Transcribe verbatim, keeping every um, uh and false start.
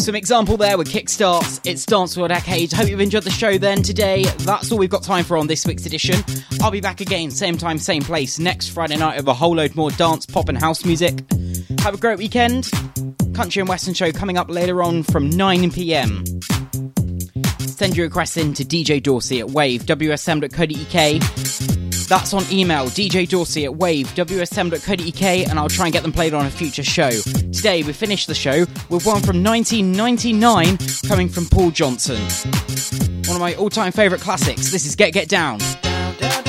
Some example there with Kickstarts. It's Dance for a Decade. Hope you've enjoyed the show then today. That's all we've got time for on this week's edition. I'll be back again, same time, same place, next Friday night with a whole load more dance, pop and house music. Have a great weekend. Country and Western show coming up later on from nine p.m. Send your requests in to D J Dorsey at wave w s m dot co dot u k. That's on email, d j dorsey at wave w s m dot co dot u k, and I'll try and get them played on a future show. Today we finish the show with one from nineteen ninety-nine coming from Paul Johnson. One of my all-time favourite classics. This is Get Get Down.